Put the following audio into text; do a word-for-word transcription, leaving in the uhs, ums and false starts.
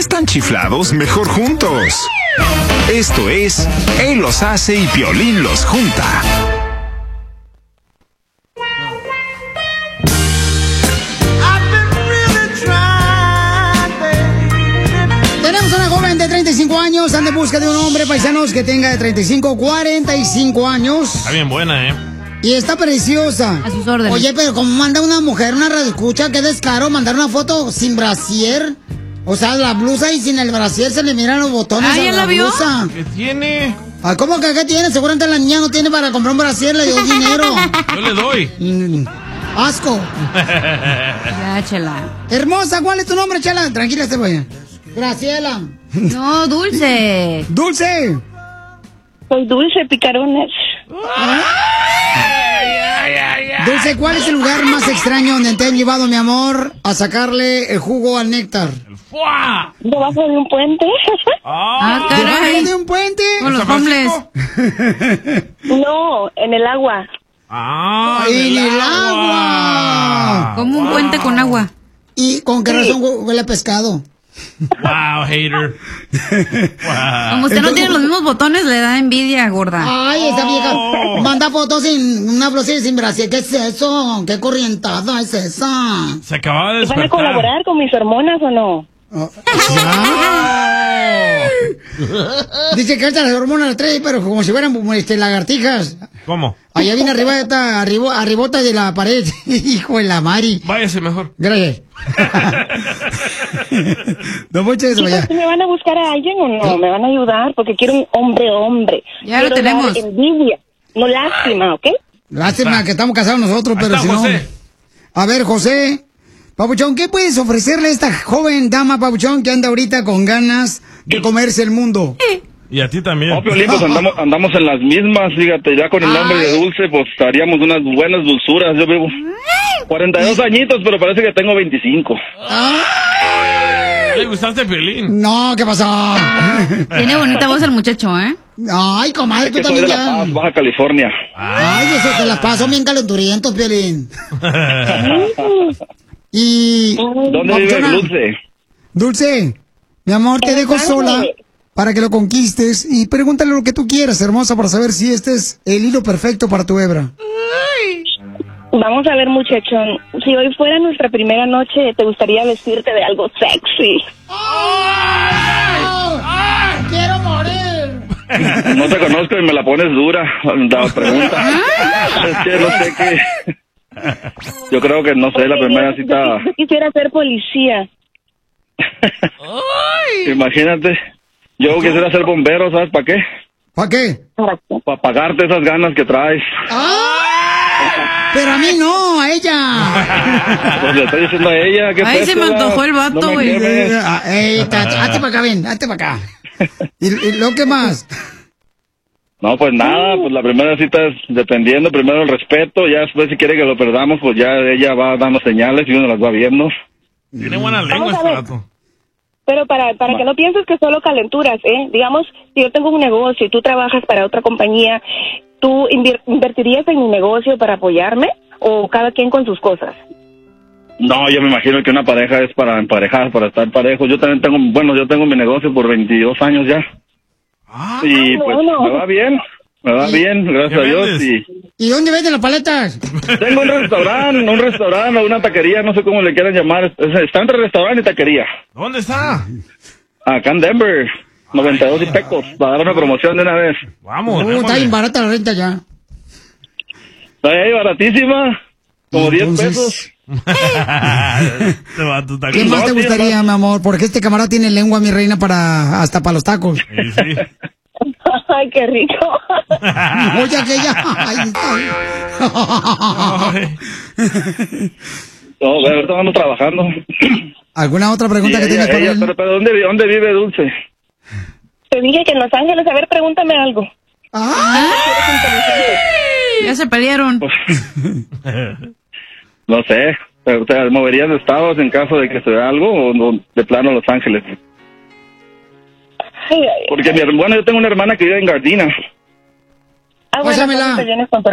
están chiflados, mejor juntos. Esto es Él los hace y Piolín los junta. Tenemos una joven de treinta y cinco años, anda en busca de un hombre, paisanos, que tenga de treinta y cinco a cuarenta y cinco años. Está bien buena, ¿eh? Y está preciosa. A sus órdenes. Oye, pero ¿cómo manda una mujer una radioescucha? Qué descaro mandar una foto sin brasier. O sea, la blusa y sin el brasier se le miran los botones. Ah, a ¿ya la la vio? blusa. ¿Qué tiene? Ah, ¿cómo que qué tiene? Seguramente la niña no tiene para comprar un brasier, le dio dinero. Yo le doy. Mm, asco. Ya, Chela. Hermosa, ¿cuál es tu nombre, Chela? Tranquila, este güey. Graciela. No, Dulce. Dulce. Soy Dulce Picarones. Dulce, ¿cuál es el lugar más extraño donde te han llevado, mi amor, a sacarle el jugo al néctar? ¡Fua! ¿Debajo de un puente? Ah, ¿Debajo caray. de un puente? Con los homeless. No, en el agua. ¡Ah! ¡En del el agua! Como un puente con agua. ¿Y con qué razón hu- huele a pescado? ¡Wow, hater! Wow. Como usted no tiene los mismos botones, le da envidia, gorda. Ay, esa vieja Oh. manda fotos sin una blusa y sin brasier. ¿Qué es eso? ¿Qué corrientada es esa? Se acababa de ¿Van a despertar. colaborar con mis hormonas o no? Oh, ¿ya? Dice que ahorita las hormonas las trae, pero como si fueran este, lagartijas. ¿Cómo? Allá viene arriba, está arriba, arribota de la pared. Hijo de la Mari. Váyase mejor. Gracias. No mucho eso, Chicos, ya. ¿me van a buscar a alguien o no? ¿Me van a ayudar? Porque quiero un hombre, hombre. Ya lo Quiero tenemos. dar envidia, no lástima, ¿ok? Lástima que estamos casados nosotros, Ahí pero está, si no. José. A ver, José. Papuchón, ¿qué puedes ofrecerle a esta joven dama, Papuchón, que anda ahorita con ganas de comerse el mundo? Y a ti también. No, Piolín, pues andamos, andamos en las mismas, fíjate, ya con el nombre de Dulce, pues haríamos unas buenas dulzuras. Yo vivo cuarenta y dos añitos, pero parece que tengo veinticinco. ¿Le gustaste, Piolín? No, ¿qué pasó? Tiene bonita voz el muchacho, ¿eh? Ay, comadre, Es tú que soy de también La ya. Paz, Baja California. Ay, eso te las paso bien calenturientos, Piolín. Y... ¿Dónde vive Papuchona, Dulce? Dulce, mi amor, te En dejo Los sola Ángeles. para que lo conquistes y pregúntale lo que tú quieras, hermosa, para saber si este es el hilo perfecto para tu hebra. Vamos a ver, muchachón. Si hoy fuera nuestra primera noche, ¿te gustaría vestirte de algo sexy? ¡Quiero morir! No te conozco y me la pones dura, la pregunta. Es que no sé qué... Yo creo que, no sé, la primera Yo- cita... Yo quisiera ser policía. Imagínate, yo quisiera ser bombero, ¿sabes para qué? ¿Para qué? Para pagarte esas ganas que traes. ¡Ah! Pero a mí no, a ella. Pues le estoy diciendo a ella que... Ay, se me antojó el vato, no me güey. quemes. Ah, ey, tacho, hazte para acá, ven, hazte para acá. ¿Y, y lo que más? No, pues nada, pues la primera cita es dependiendo, primero el respeto, ya después si quiere que lo perdamos, pues ya ella va dando señales y uno las va viendo. Tiene buena lengua Vamos a este ver. vato. Pero para, para que no pienses que solo calenturas, ¿eh? Digamos, si yo tengo un negocio y tú trabajas para otra compañía, ¿tú invir- invertirías en mi negocio para apoyarme o cada quien con sus cosas? No, yo me imagino que una pareja es para emparejar, para estar parejos. Yo también tengo, bueno, yo tengo mi negocio por veintidós años ya. Ah, Y no, pues no. me va bien, me va bien, gracias a ¿Qué Dios. vendes? Y ¿Y dónde venden las paletas? tengo un restaurante, un restaurante o una taquería, no sé cómo le quieran llamar. Es- Está entre restaurante y taquería. ¿dónde está? Acá en Denver, noventa y dos y pecos, para dar una promoción de una vez. Vamos, Uh, está démosle. bien barata la renta ya. Está ahí baratísima, como diez Entonces, pesos. Este vato está ¿Qué con- más te No, sí, gustaría, mi amor? Porque este camarada tiene lengua, mi reina, para hasta para los tacos. Sí, sí. Ay, qué rico. Oye, aquella. Ahí está. Ay. No, ahorita vamos trabajando. ¿Alguna otra pregunta Y que ella- tienes para ella- él? pero, pero ¿dónde, vi- ¿dónde vive Dulce? Te dije que en Los Ángeles, a ver, pregúntame algo. Ah, Ya se pelearon. Pues, no sé, ¿te, te moverías de estados en caso de que se vea algo o no, de plano Los Ángeles? Ay, ay, Porque mi hermana, yo tengo una hermana que vive en Gardena. Ah, bueno, Pásamela. entonces te vienes con tu